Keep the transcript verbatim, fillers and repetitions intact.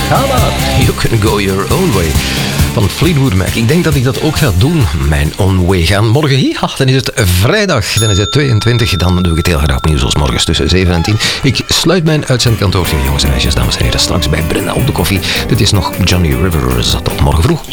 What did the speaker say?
Ga maar. You can go your own way. Van Fleetwood Mac. Ik denk dat ik dat ook ga doen. Mijn own way gaan. Morgen hier, dan is het vrijdag. Dan is het tweeëntwintig. Dan doe ik het heel graag opnieuw zoals morgens tussen zeven en tien. Ik sluit mijn uitzendkantoor. Jongens en meisjes, dames en heren. Straks bij Brenda op de koffie. Dit is nog Johnny Rivers. Tot morgen vroeg.